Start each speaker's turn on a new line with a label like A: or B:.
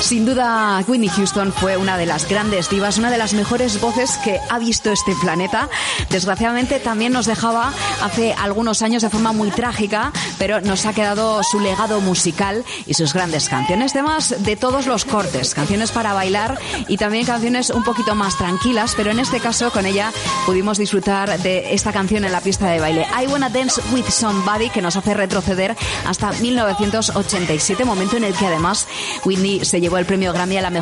A: Sin duda, Whitney Houston fue una de las grandes divas, una de las mejores voces que ha visto este planeta. Desgraciadamente también nos dejaba hace algunos años de forma muy trágica, pero nos ha quedado su legado musical y sus grandes canciones, temas de todos los cortes, canciones para bailar y también canciones un poquito más tranquilas, pero en este caso con ella pudimos disfrutar de esta canción en la pista de baile, I Wanna Dance With Somebody, que nos hace retroceder hasta 1987, momento en el que además Whitney se llevó el premio Grammy a la mejor